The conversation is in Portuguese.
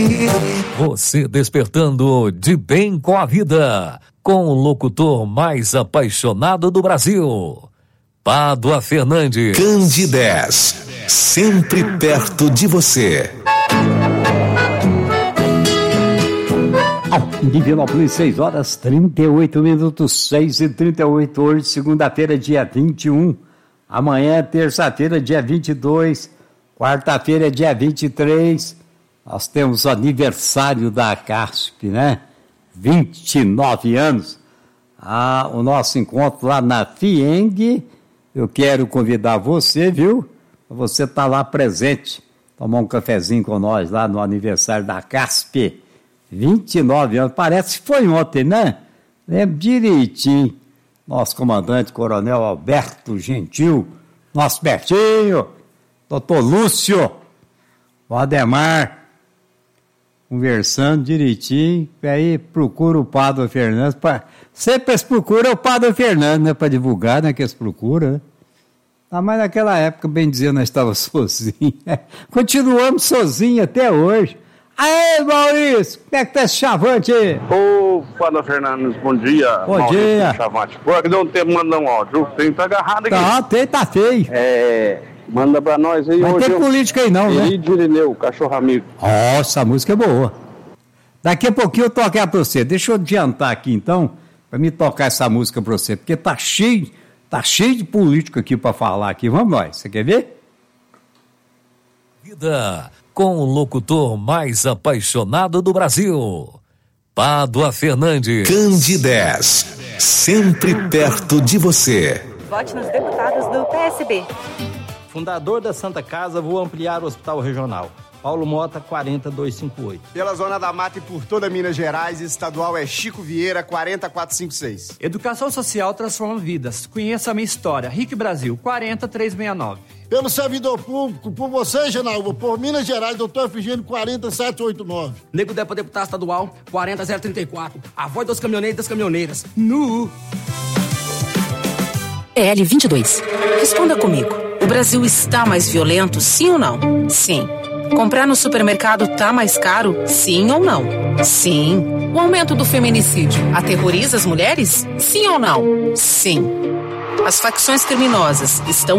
Você despertando de bem com a vida, com o locutor mais apaixonado do Brasil, Pádua Fernandes. Candidez, sempre perto de você. Divinópolis, 6 horas 38 minutos, 6h38, hoje, segunda-feira, dia 21. Amanhã, terça-feira, dia 22. Quarta-feira, dia 23. Nós temos o aniversário da CASP, né? 29 anos. O nosso encontro lá na FIENG. Eu quero convidar você, viu? Você tá lá presente, tomar um cafezinho com nós lá no aniversário da CASP. 29 anos, parece que foi ontem, né? Lembro direitinho. Nosso comandante, coronel Alberto Gentil, nosso Bertinho, doutor Lúcio, o Ademar, conversando direitinho. Aí procura o Pádua Fernandes. Sempre eles procuram o Pádua Fernandes, né? Para divulgar, né? Que eles procuram, né? Mas naquela época, bem dizer, nós estávamos sozinhos. Continuamos sozinhos até hoje. Aê, Maurício, como é que tá esse chavante aí? Ô, Pádua Fernandes, bom dia. Bom Maurício, dia. Chavante. Pô, que deu um tempo, manda um áudio. Tem que tá agarrado aqui. Tá feio. Manda pra nós aí. Não tem política aí não, né? Elidio Irineu, cachorro amigo. Nossa, a música é boa. Daqui a pouquinho eu toco ela pra você. Deixa eu adiantar aqui então, pra me tocar essa música pra você, porque tá cheio de político aqui pra falar aqui. Vamos nós, você quer ver? Vida com o locutor mais apaixonado do Brasil, Pádua Fernandes. Candidez, sempre perto de você. Vote nos deputados do PSB. Fundador da Santa Casa, vou ampliar o Hospital Regional. Paulo Mota, 40258. Pela Zona da Mata e por toda Minas Gerais, estadual é Chico Vieira, 40456. Educação social transforma vidas. Conheça a minha história. RIC Brasil, 40369. Pelo servidor público, por você, Janaúba, por Minas Gerais, doutor Efigênio, 40789. Nego Depa, deputado estadual, 40034. A voz dos caminhoneiros e das caminhoneiras. Nu! PL22. Responda comigo. O Brasil está mais violento, sim ou não? Sim. Comprar no supermercado tá mais caro, sim ou não? Sim. O aumento do feminicídio aterroriza as mulheres? Sim ou não? Sim. As facções criminosas estão